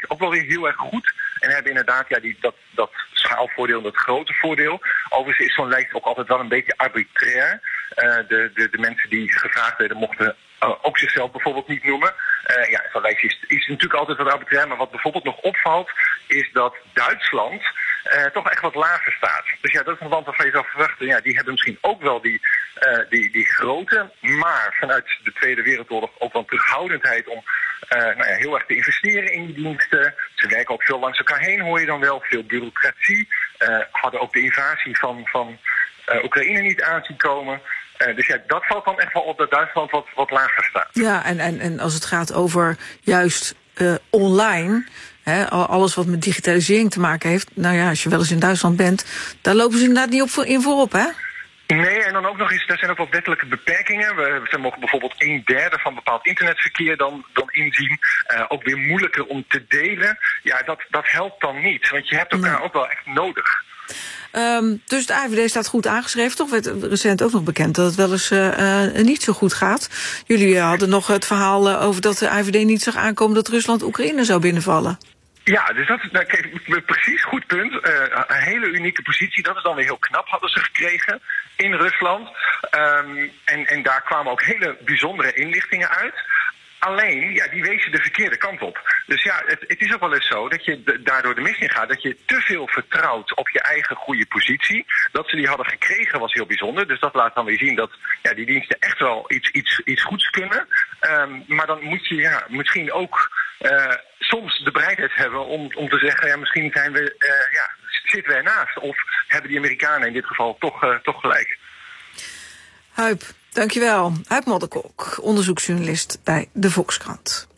lijkt ook wel weer heel erg goed. En hebben inderdaad dat schaalvoordeel, dat grote voordeel. Overigens is zo'n lijst ook altijd wel een beetje arbitrair. De mensen die gevraagd werden mochten ook zichzelf bijvoorbeeld niet noemen. Zo'n lijst is natuurlijk altijd wat arbitrair. Maar wat bijvoorbeeld nog opvalt is dat Duitsland toch echt wat lager staat. Dus ja, dat is een land waarvan je zou verwachten. Ja, die hebben misschien ook wel die grote, maar vanuit de Tweede Wereldoorlog ook wel terughoudendheid om heel erg te investeren in die diensten. Ze werken ook veel langs elkaar heen, hoor je dan wel. Veel bureaucratie. Hadden ook de invasie van Oekraïne niet aan zien komen. Dus ja, dat valt dan echt wel op dat Duitsland wat lager staat. Ja, en als het gaat over juist online, alles wat met digitalisering te maken heeft, nou ja, als je wel eens in Duitsland bent, daar lopen ze inderdaad niet in voorop, hè? Nee, en dan ook nog eens, er zijn ook wat wettelijke beperkingen. Ze mogen bijvoorbeeld 1/3 van bepaald internetverkeer dan inzien. Ook weer moeilijker om te delen. Ja, dat helpt dan niet, want je hebt elkaar ook wel echt nodig. Dus de AIVD staat goed aangeschreven. Toch werd recent ook nog bekend dat het wel eens niet zo goed gaat. Jullie hadden nog het verhaal over dat de AIVD niet zag aankomen dat Rusland Oekraïne zou binnenvallen. Ja, dus dat is precies goed punt. Een hele unieke positie. Dat is dan weer heel knap, hadden ze gekregen in Rusland. En daar kwamen ook hele bijzondere inlichtingen uit. Alleen, ja, die wezen de verkeerde kant op. Dus ja, het is ook wel eens zo dat je daardoor de mis in gaat. Dat je te veel vertrouwt op je eigen goede positie. Dat ze die hadden gekregen was heel bijzonder. Dus dat laat dan weer zien dat die diensten echt wel iets goeds kunnen. Maar dan moet je misschien ook soms de bereidheid hebben om te zeggen, misschien zijn zitten we ernaast. Of hebben die Amerikanen in dit geval toch gelijk. Huip, dankjewel. Huip Modderkolk, onderzoeksjournalist bij de Volkskrant.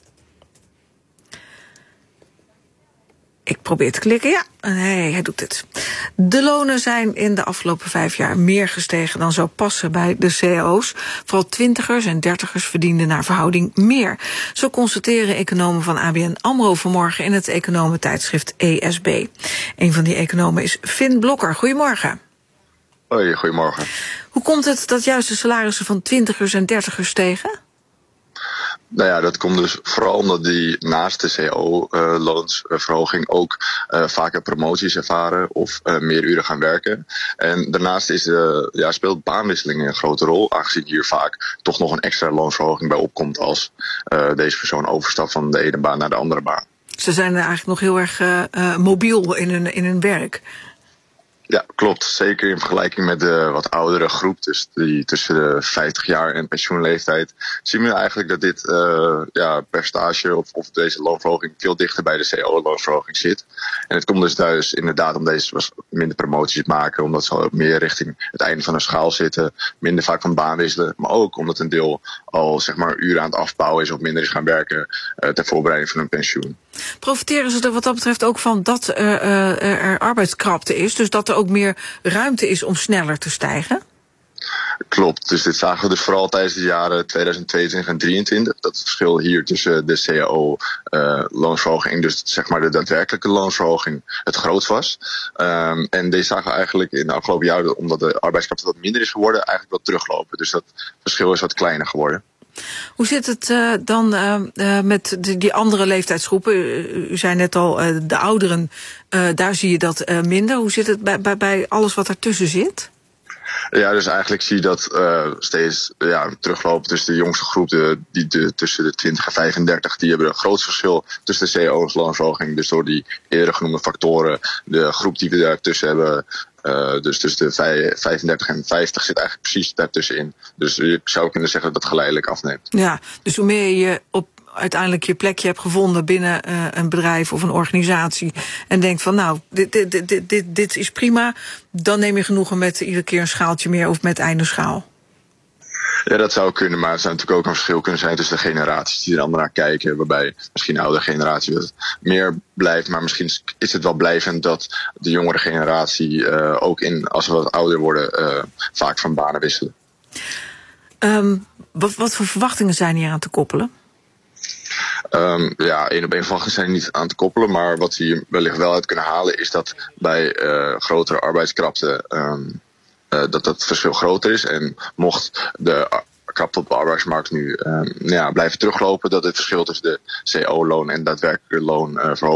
Ik probeer te klikken. Ja, nee, hij doet het. De lonen zijn in de afgelopen 5 jaar meer gestegen dan zou passen bij de cao's. Vooral 20ers en 30ers verdienden naar verhouding meer. Zo constateren economen van ABN AMRO vanmorgen in het economentijdschrift ESB. Een van die economen is Finn Blokker. Goedemorgen. Hoi, goedemorgen. Hoe komt het dat juist de salarissen van 20ers en 30ers stegen? Nou ja, dat komt dus vooral omdat die naast de cao-loonsverhoging ook vaker promoties ervaren of meer uren gaan werken. En daarnaast speelt baanwisseling een grote rol, aangezien hier vaak toch nog een extra loonsverhoging bij opkomt als deze persoon overstapt van de ene baan naar de andere baan. Ze zijn eigenlijk nog heel erg mobiel in hun werk. Ja, klopt. Zeker in vergelijking met de wat oudere groep, dus die tussen de 50 jaar en pensioenleeftijd, zien we eigenlijk dat dit percentage of deze loonverhoging veel dichter bij de CO-loonverhoging zit. En het komt dus inderdaad om deze minder promoties te maken, omdat ze al meer richting het einde van de schaal zitten, minder vaak van baan wisselen, maar ook omdat een deel al uren aan het afbouwen is of minder is gaan werken ter voorbereiding van hun pensioen. Profiteren ze er wat dat betreft ook van dat er arbeidskrapte is, dus dat er ook meer ruimte is om sneller te stijgen? Klopt, dus dit zagen we dus vooral tijdens de jaren 2022 en 2023. Dat het verschil hier tussen de cao-loonsverhoging en dus de daadwerkelijke loonsverhoging het groot was. En deze zagen we eigenlijk in de afgelopen jaren, omdat de arbeidskracht wat minder is geworden, eigenlijk wel teruglopen. Dus dat verschil is wat kleiner geworden. Hoe zit het dan met die andere leeftijdsgroepen? U zei net al, de ouderen, daar zie je dat minder. Hoe zit het bij alles wat ertussen zit? Ja, dus eigenlijk zie je dat steeds teruglopen tussen de jongste groep, tussen de 20 en 35, die hebben een groot verschil tussen de cao-loonsverhoging. Dus door die eerder genoemde factoren, de groep die we daartussen hebben, dus tussen de 35 en 50 zit eigenlijk precies daartussenin. Dus je zou kunnen zeggen dat dat geleidelijk afneemt. Ja, dus hoe meer je uiteindelijk je plekje hebt gevonden binnen een bedrijf of een organisatie en denkt van nou, dit is prima, dan neem je genoegen met iedere keer een schaaltje meer of met einde schaal. Ja, dat zou kunnen, maar het zou natuurlijk ook een verschil kunnen zijn tussen de generaties die er allemaal naar kijken, waarbij misschien de oudere generatie wat meer blijft, maar misschien is het wel blijvend dat de jongere generatie als we wat ouder worden, vaak van banen wisselen. Wat voor verwachtingen zijn hier aan te koppelen? Één op één verwachtingen zijn niet aan te koppelen, maar wat we hier wellicht wel uit kunnen halen is dat bij grotere arbeidskrapte dat verschil groter is. En mocht de krapte op de arbeidsmarkt nu blijven teruglopen, dat het verschil tussen de CO-loon en daadwerkelijke loon verhoogd